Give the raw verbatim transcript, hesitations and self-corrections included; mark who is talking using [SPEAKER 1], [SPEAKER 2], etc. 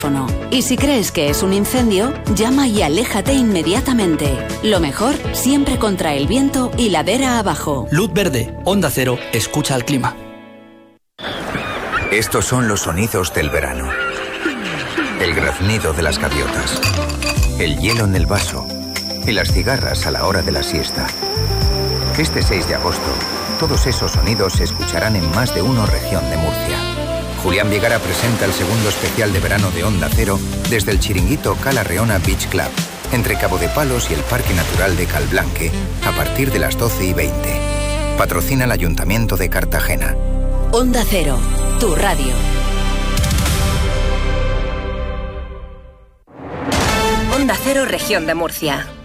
[SPEAKER 1] Y si crees que es un incendio, llama y aléjate inmediatamente. Lo mejor, siempre contra el viento y ladera abajo.
[SPEAKER 2] Luz verde, Onda Cero, escucha al clima.
[SPEAKER 3] Estos son los sonidos del verano. El graznido de las gaviotas, el hielo en el vaso y las cigarras a la hora de la siesta. Este seis de agosto, todos esos sonidos se escucharán en Más de Uno Región de Murcia. Julián Vigara presenta el segundo especial de verano de Onda Cero desde el chiringuito Cala Reona Beach Club, entre Cabo de Palos y el Parque Natural de Calblanque, a partir de las doce y veinte. Patrocina el Ayuntamiento de Cartagena.
[SPEAKER 1] Onda Cero, tu radio.
[SPEAKER 4] Onda Cero Región de Murcia.